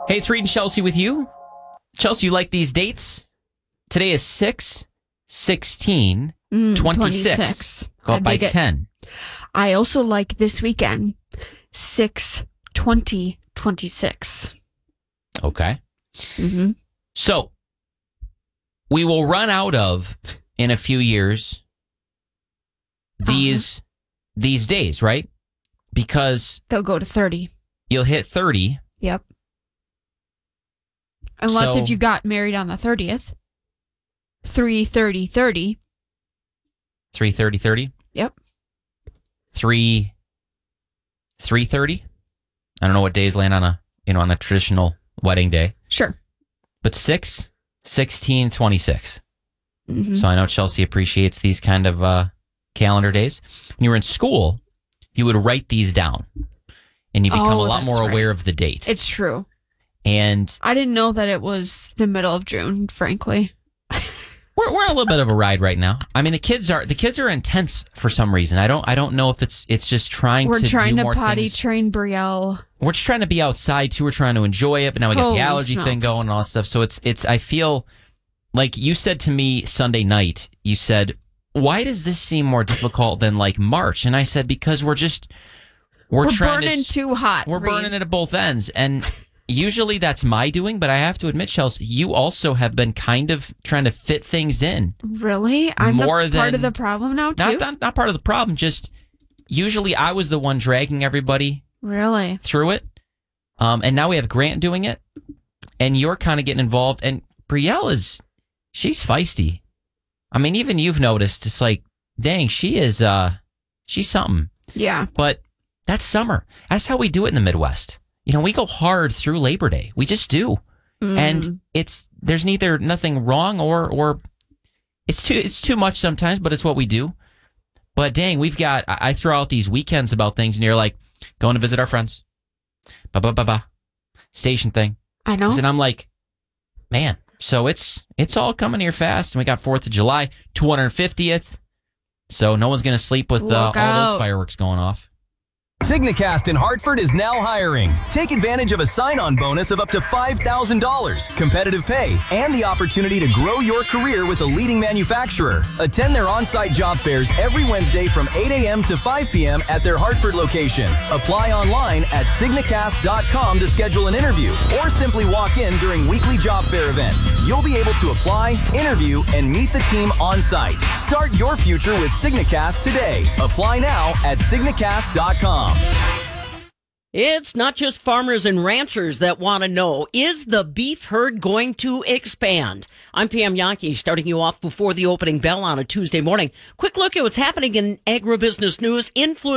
Hey, it's Reed and Chelsea with you. Chelsea, you like these dates? Today is 6/16/26. 26. Go up by 10. I also like this weekend, 6/20/26. Okay. Mm-hmm. So, we will run out of, in a few years, these days, right? Because They'll go to 30. you'll hit 30. Yep. Unless So- if you got married on the 30th. 3/30/30. 3/30/30. Yep. 3/30. I don't know what days land on a traditional wedding day, Sure. but 6/16/26. Mm-hmm. So I know Chelsea appreciates these kind of calendar days. When you were in school, you would write these down, and you become a lot that's more right. aware of the date. It's true. And I didn't know that it was the middle of June, frankly. we're on a little bit of a ride right now. I mean, the kids are intense for some reason. I don't know if it's just trying We're to trying do to more potty things. train Brielle. We're just trying to be outside too. We're trying to enjoy it, but now we got Holy the allergy thing smokes. going and all that stuff. So it's. I feel like you said to me Sunday night. You said, "Why does this seem more difficult than like March?" And I said, "Because we're trying burning too hot. We're Reed. burning it at both ends." And usually that's my doing, but I have to admit, Chelsea, you also have been kind of trying to fit things in. Really? I'm More the part than- of the problem now, too? Not part of the problem. Just usually I was the one dragging everybody Really? through it. And now we have Grant doing it, and you're kind of getting involved. And Brielle she's feisty. I mean, even you've noticed, it's like, dang, she's something. Yeah. But that's summer. That's how we do it in the Midwest. You know, we go hard through Labor Day. We just do. And there's nothing wrong or it's too much sometimes, but it's what we do. But dang, I throw out these weekends about things, and you're like, going to visit our friends. Station thing. I know. And I'm like, man, so it's all coming here fast. And we got 4th of July, 250th. So no one's going to sleep with all Look out. those fireworks going off. Signacast in Hartford is now hiring. Take advantage of a sign-on bonus of up to $5,000, competitive pay, and the opportunity to grow your career with a leading manufacturer. Attend their on-site job fairs every Wednesday from 8 a.m. to 5 p.m. at their Hartford location. Apply online at signacast.com to schedule an interview, or simply walk in during weekly job fair events. You'll be able to apply, interview, and meet the team on-site. Start your future with Signacast today. Apply now at signacast.com. It's not just farmers and ranchers that want to know, is the beef herd going to expand? I'm Pam Yankee, starting you off before the opening bell on a Tuesday morning. Quick look at what's happening in agribusiness news. Influence